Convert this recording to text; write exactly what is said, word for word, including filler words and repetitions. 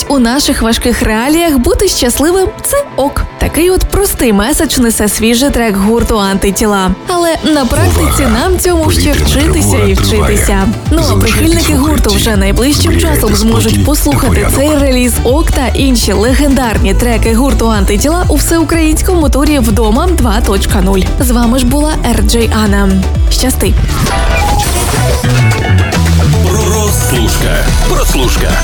навіть у наших важких реаліях бути щасливим – це ок. Такий от простий меседж несе свіжий трек гурту «Антитіла». Але на практиці нам цьому ще вчитися і вчитися. Ну а прихильники гурту вже найближчим часом зможуть послухати цей реліз «Ок» та інші легендарні треки гурту «Антитіла» у всеукраїнському турі «Вдома два точка нуль». З вами ж була Ер Джей Анна. Щасти! Прослушка. Прослушка.